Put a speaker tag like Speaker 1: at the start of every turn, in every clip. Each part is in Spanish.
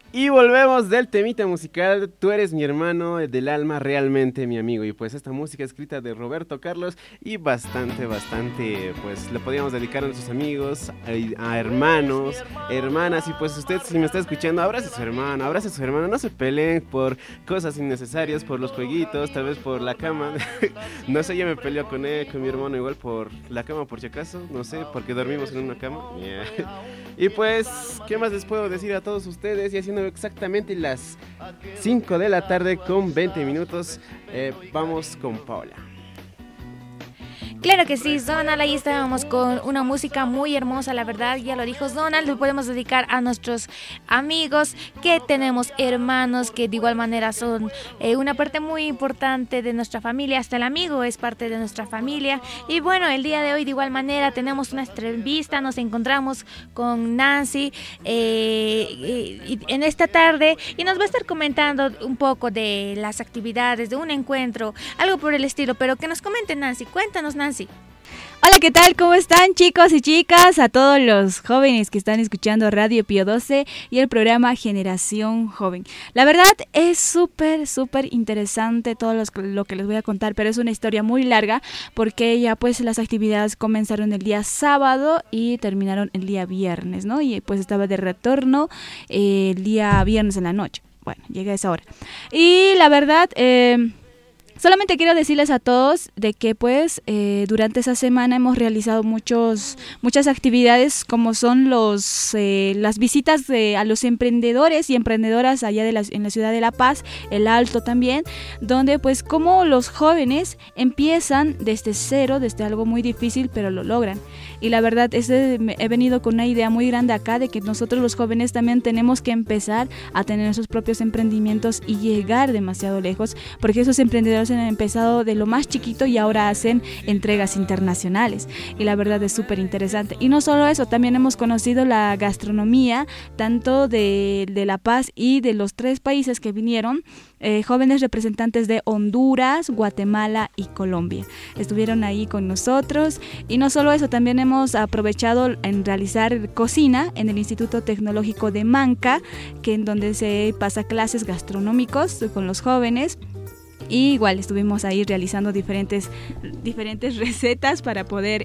Speaker 1: Y volvemos del temita musical. Tú eres mi hermano del alma, realmente mi amigo. Y pues esta música escrita de Roberto Carlos y bastante, pues le podíamos dedicar a nuestros amigos, a hermanos, hermanas. Y pues usted, si me está escuchando, abrace a su hermano, no se peleen por cosas innecesarias, por los jueguitos, tal vez por la cama. No sé, yo me peleo con él, con mi hermano igual por la cama, por si acaso, no sé, porque dormimos en una cama. Yeah. Y pues, ¿qué más les puedo decir a todos ustedes? Y haciendo exactamente las 5 de la tarde con 20 minutos, vamos con Paola.
Speaker 2: Claro que sí, Zonal, ahí estábamos con una música muy hermosa, la verdad, ya lo dijo Zonal, lo podemos dedicar a nuestros amigos, que tenemos hermanos que de igual manera son una parte muy importante de nuestra familia, hasta el amigo es parte de nuestra familia. Y bueno, el día de hoy de igual manera tenemos una entrevista, nos encontramos con Nancy en esta tarde y nos va a estar comentando un poco de las actividades, de un encuentro, algo por el estilo, pero que nos comente Nancy, cuéntanos Nancy.
Speaker 3: Hola, ¿qué tal? ¿Cómo están, chicos y chicas? A todos los jóvenes que están escuchando Radio Pío 12 y el programa Generación Joven. La verdad es súper interesante todo lo que les voy a contar, pero es una historia muy larga porque ya pues las actividades comenzaron el día sábado y terminaron el día viernes, ¿no? Y pues estaba de retorno el día viernes en la noche. Bueno, llegué a esa hora. Y la verdad... solamente quiero decirles a todos de que pues durante esa semana hemos realizado muchas actividades como son las visitas a los emprendedores y emprendedoras allá en la ciudad de La Paz, El Alto también, donde pues como los jóvenes empiezan desde cero, desde algo muy difícil, pero lo logran. Y la verdad he venido con una idea muy grande acá de que nosotros los jóvenes también tenemos que empezar a tener nuestros propios emprendimientos y llegar demasiado lejos, porque esos emprendedores han empezado de lo más chiquito y ahora hacen entregas internacionales y la verdad es súper interesante. Y no solo eso, también hemos conocido la gastronomía tanto de La Paz y de los 3 países que vinieron, jóvenes representantes de Honduras, Guatemala y Colombia. Estuvieron ahí con nosotros y no solo eso, también hemos aprovechado en realizar cocina en el Instituto Tecnológico de Manca, que en donde se pasa clases gastronómicos con los jóvenes. Y igual estuvimos ahí realizando diferentes recetas para poder,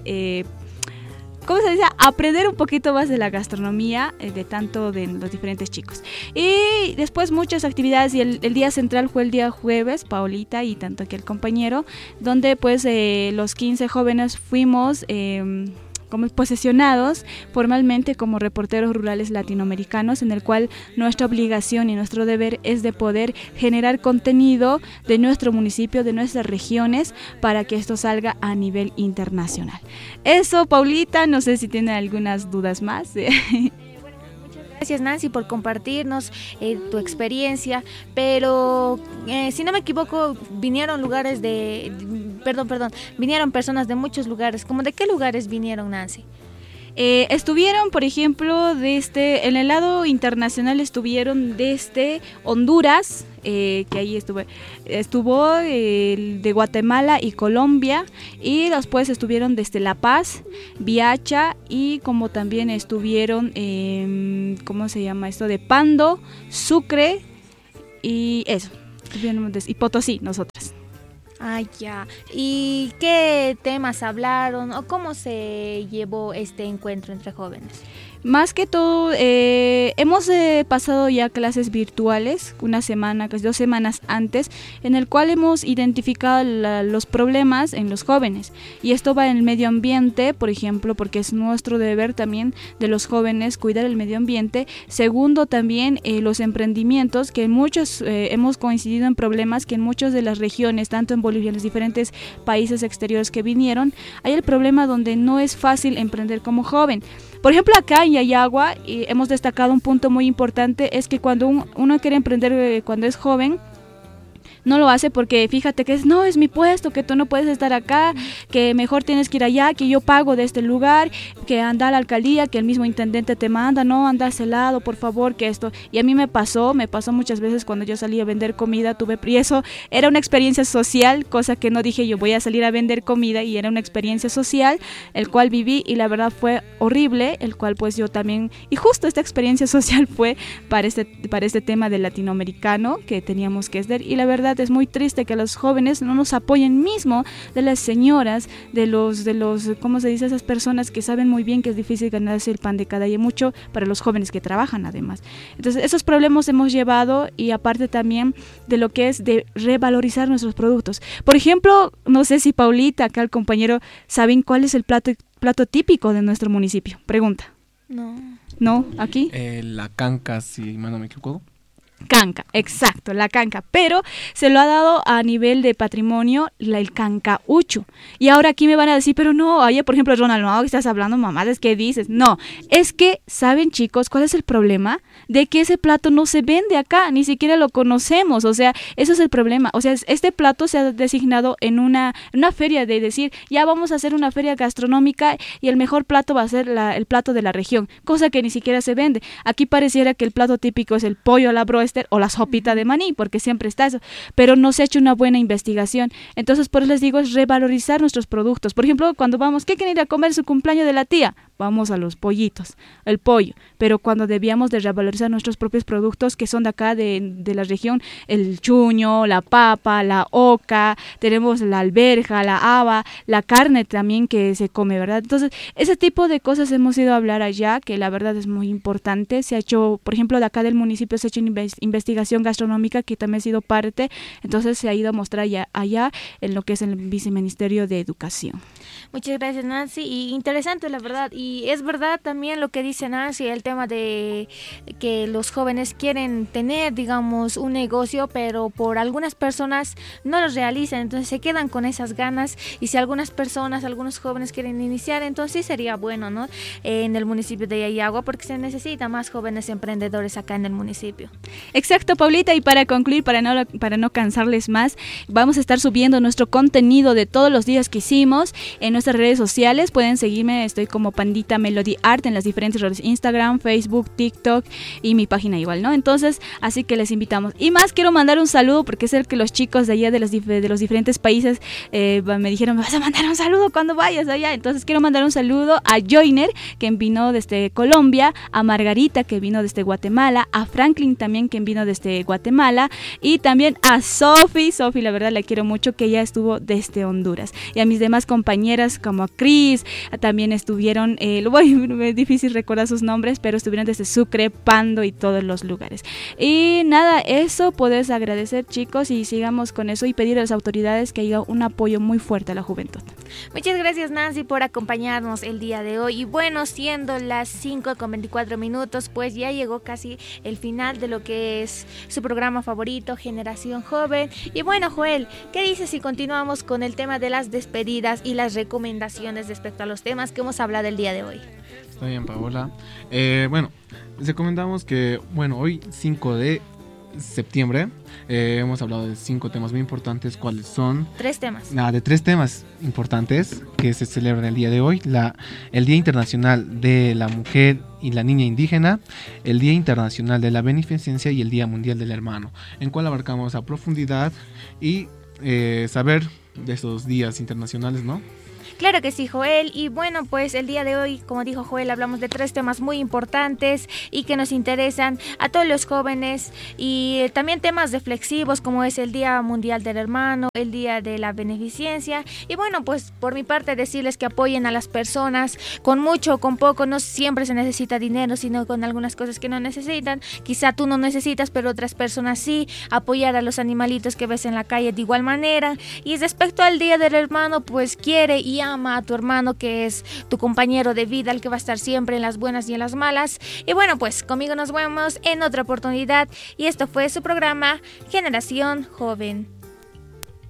Speaker 3: ¿cómo se dice? Aprender un poquito más de la gastronomía de los diferentes chicos. Y después muchas actividades y el día central fue el día jueves, Paolita y tanto aquí el compañero, donde pues los 15 jóvenes fuimos... como posesionados formalmente como reporteros rurales latinoamericanos, en el cual nuestra obligación y nuestro deber es de poder generar contenido de nuestro municipio, de nuestras regiones, para que esto salga a nivel internacional. Eso, Paulita, no sé si tiene algunas dudas más.
Speaker 2: Gracias Nancy por compartirnos tu experiencia, pero si no me equivoco vinieron vinieron personas de muchos lugares. ¿Cómo de qué lugares vinieron, Nancy?
Speaker 3: Estuvieron, por ejemplo, en el lado internacional estuvieron desde Honduras, que ahí estuvo de Guatemala y Colombia, y después estuvieron desde La Paz, Viacha, y como también estuvieron, ¿cómo se llama esto? De Pando, Sucre, y eso, y Potosí, nosotras.
Speaker 2: Ay, ya. ¿Y qué temas hablaron o cómo se llevó este encuentro entre jóvenes?
Speaker 3: Más que todo, hemos pasado ya clases virtuales, una semana, casi 2 semanas antes, en el cual hemos identificado los problemas en los jóvenes. Y esto va en el medio ambiente, por ejemplo, porque es nuestro deber también de los jóvenes cuidar el medio ambiente. Segundo, también los emprendimientos, que muchos hemos coincidido en problemas que en muchas de las regiones, tanto en Bolivia, en los diferentes países exteriores que vinieron, hay el problema donde no es fácil emprender como joven. Por ejemplo, acá en Yayagua hemos destacado un punto muy importante, es que cuando uno quiere emprender cuando es joven, no lo hace porque fíjate que no, es mi puesto, que tú no puedes estar acá, que mejor tienes que ir allá, que yo pago de este lugar, que anda a la alcaldía, que el mismo intendente te manda, no, anda a ese lado, por favor, que esto. Y a mí me pasó muchas veces cuando yo salí a vender comida, y eso era una experiencia social, cosa que no dije yo voy a salir a vender comida, y era una experiencia social, el cual viví, y la verdad fue horrible, el cual pues yo también, y justo esta experiencia social fue para este tema del latinoamericano que teníamos que hacer, y la verdad es muy triste que los jóvenes no nos apoyen, mismo de las señoras, de los, ¿cómo se dice? Esas personas que saben muy bien que es difícil ganarse el pan de cada día, mucho para los jóvenes que trabajan además. Entonces esos problemas hemos llevado, y aparte también de lo que es de revalorizar nuestros productos. Por ejemplo, no sé si Paulita, acá el compañero, saben cuál es el plato típico de nuestro municipio. Pregunta. No, aquí.
Speaker 4: La canca, si mal no me equivoco.
Speaker 3: Canca, exacto, la canca, pero se lo ha dado a nivel de patrimonio el cancaucho. Y ahora aquí me van a decir, pero no, oye, por ejemplo, Ronald, no, estás hablando mamadas, ¿qué dices? No, es que, ¿saben, chicos, cuál es el problema? De que ese plato no se vende acá, ni siquiera lo conocemos, o sea, eso es el problema. O sea, este plato se ha designado en una feria, de decir, ya vamos a hacer una feria gastronómica y el mejor plato va a ser el plato de la región, cosa que ni siquiera se vende. Aquí pareciera que el plato típico es el pollo a la broster o la sopita de maní, porque siempre está eso, pero no se ha hecho una buena investigación. Entonces, por eso les digo, es revalorizar nuestros productos. Por ejemplo, cuando vamos, ¿qué quieren ir a comer su cumpleaños de la tía? Vamos a los pollitos, el pollo, pero cuando debíamos de revalorizar nuestros propios productos que son de acá, de la región, el chuño, la papa, la oca, tenemos la alberja, la haba, la carne también que se come, ¿verdad? Entonces, ese tipo de cosas hemos ido a hablar allá, que la verdad es muy importante. Se ha hecho, por ejemplo, de acá del municipio se ha hecho investigación gastronómica, que también ha sido parte, entonces se ha ido a mostrar allá en lo que es el Viceministerio de Educación.
Speaker 2: Muchas gracias, Nancy, y interesante la verdad, y es verdad también lo que dice Nancy, el tema de que los jóvenes quieren tener, digamos, un negocio, pero por algunas personas no lo realizan, entonces se quedan con esas ganas, y si algunas personas, algunos jóvenes quieren iniciar, entonces sí sería bueno, ¿no? En el municipio de Yayagua, porque se necesita más jóvenes emprendedores acá en el municipio.
Speaker 3: Exacto, Paulita, y para concluir, para no cansarles más, vamos a estar subiendo nuestro contenido de todos los días que hicimos en nuestras redes sociales. Pueden seguirme, estoy como Pandita Melody Art en las diferentes redes, Instagram, Facebook, TikTok y mi página igual, ¿no? Entonces, así que les invitamos. Y más quiero mandar un saludo, porque es el que los chicos de allá de los diferentes países me dijeron, me vas a mandar un saludo cuando vayas allá. Entonces quiero mandar un saludo a Joyner, que vino desde Colombia, a Margarita, que vino desde Guatemala, a Franklin también, que vino desde Guatemala, y también a Sofi, la verdad la quiero mucho, que ella estuvo desde Honduras, y a mis demás compañeras como a Cris, también estuvieron, es difícil recordar sus nombres, pero estuvieron desde Sucre, Pando y todos los lugares. Y nada, eso podés agradecer, chicos, y sigamos con eso y pedir a las autoridades que haya un apoyo muy fuerte a la juventud.
Speaker 2: Muchas gracias, Nancy, por acompañarnos el día de hoy. Y bueno, siendo las 5:24, pues ya llegó casi el final de lo que es su programa favorito, Generación Joven. Y bueno, Joel, ¿qué dices si continuamos con el tema de las despedidas y las recomendaciones respecto a los temas que hemos hablado el día de hoy?
Speaker 4: Está bien, Paola. Bueno, les recomendamos que, hoy 5 de septiembre hemos hablado de 5 temas muy importantes. ¿Cuáles son?
Speaker 2: 3 temas.
Speaker 4: De 3 temas importantes que se celebran el día de hoy. El Día Internacional de la Mujer y la Niña Indígena, el Día Internacional de la Beneficencia y el Día Mundial del Hermano, en cual abarcamos a profundidad y saber de estos días internacionales, ¿no?
Speaker 2: Claro que sí, Joel. Y bueno, pues el día de hoy, como dijo Joel, hablamos de 3 temas muy importantes y que nos interesan a todos los jóvenes, y también temas reflexivos como es el Día Mundial del Hermano, el Día de la Beneficencia. Y bueno, pues por mi parte decirles que apoyen a las personas con mucho o con poco. No siempre se necesita dinero, sino con algunas cosas que no necesitan. Quizá tú no necesitas, pero otras personas sí. Apoyar a los animalitos que ves en la calle de igual manera. Y respecto al Día del Hermano, pues quiere y ama a tu hermano, que es tu compañero de vida, el que va a estar siempre en las buenas y en las malas. Y bueno, pues conmigo nos vemos en otra oportunidad, y esto fue su programa Generación Joven.